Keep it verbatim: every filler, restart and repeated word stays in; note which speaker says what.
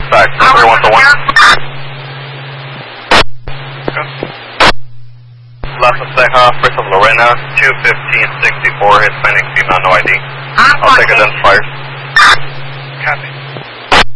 Speaker 1: Back, thirty-one to one. Last mistake, huh? First of Lorena, two fifteen sixty-four, Hispanic female, no I D. I'll take identifiers.